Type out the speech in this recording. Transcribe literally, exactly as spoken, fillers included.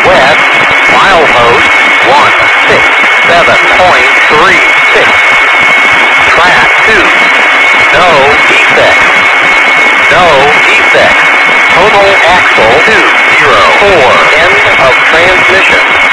west, milepost one six seven point three six. Track two, no defects. No defects. Total axle two zero four. End of transmission.